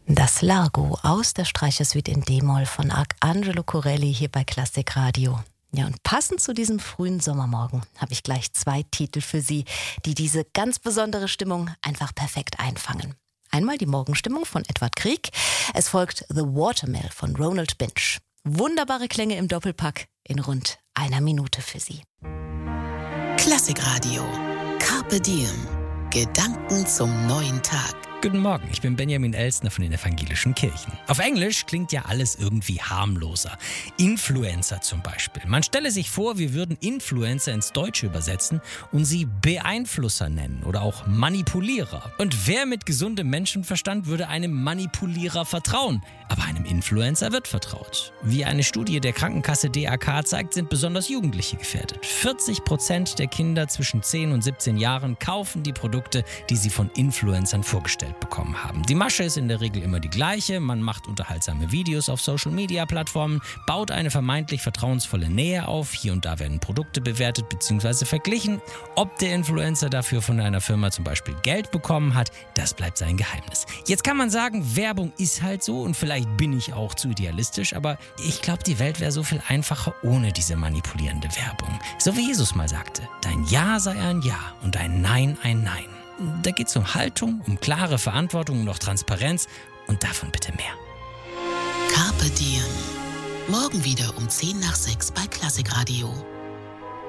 Das Largo aus der Streichersuite in D-Moll von Arcangelo Corelli hier bei Klassik Radio. Ja, und passend zu diesem frühen Sommermorgen habe ich gleich 2 Titel für Sie, die diese ganz besondere Stimmung einfach perfekt einfangen. Einmal die Morgenstimmung von Edward Grieg. Es folgt The Watermill von Ronald Binch. Wunderbare Klänge im Doppelpack in rund einer Minute für Sie. Klassik Radio. Carpe Diem. Gedanken zum neuen Tag. Guten Morgen, ich bin Benjamin Elstner von den Evangelischen Kirchen. Auf Englisch klingt ja alles irgendwie harmloser. Influencer zum Beispiel. Man stelle sich vor, wir würden Influencer ins Deutsche übersetzen und sie Beeinflusser nennen oder auch Manipulierer. Und wer mit gesundem Menschenverstand würde einem Manipulierer vertrauen? Aber einem Influencer wird vertraut. Wie eine Studie der Krankenkasse DAK zeigt, sind besonders Jugendliche gefährdet. 40% der Kinder zwischen 10 und 17 Jahren kaufen die Produkte, die sie von Influencern vorgestellt bekommen haben. Die Masche ist in der Regel immer die gleiche. Man macht unterhaltsame Videos auf Social-Media-Plattformen, baut eine vermeintlich vertrauensvolle Nähe auf. Hier und da werden Produkte bewertet bzw. verglichen. Ob der Influencer dafür von einer Firma zum Beispiel Geld bekommen hat, das bleibt sein Geheimnis. Jetzt kann man sagen, Werbung ist halt so und vielleicht bin ich auch zu idealistisch, aber ich glaube, die Welt wäre so viel einfacher ohne diese manipulierende Werbung. So wie Jesus mal sagte, dein Ja sei ein Ja und dein Nein ein Nein. Da geht es um Haltung, um klare Verantwortung und auch Transparenz und davon bitte mehr. Carpe Diem. Morgen wieder um 5:50 bei Klassik Radio.